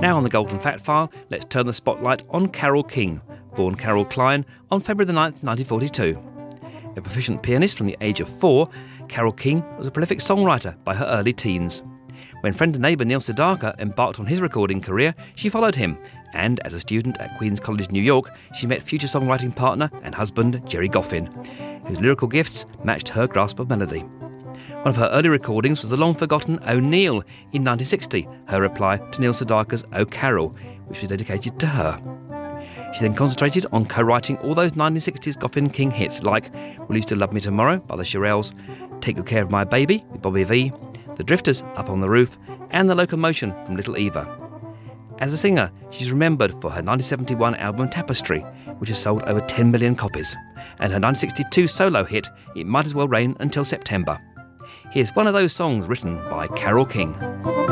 Now on the Golden Fact File, let's turn the spotlight on Carole King, born Carol Klein on February the 9th, 1942. A proficient pianist from the age of 4, Carole King was a prolific songwriter by her early teens. When friend and neighbour Neil Sedaka embarked on his recording career, she followed him, and as a student at Queen's College, New York, she met future songwriting partner and husband Gerry Goffin, whose lyrical gifts matched her grasp of melody. One of her early recordings was the long-forgotten O'Neill in 1960, her reply to Neil Sedaka's Oh Carol, which was dedicated to her. She then concentrated on co-writing all those 1960s Goffin-King hits like Will You Still Love Me Tomorrow by the Shirelles, Take Good Care of My Baby with Bobby Vee, The Drifters Up on the Roof, and The Locomotion from Little Eva. As a singer, she's remembered for her 1971 album Tapestry, which has sold over 10 million copies, and her 1962 solo hit It Might As Well Rain Until September. Here's one of those songs written by Carole King.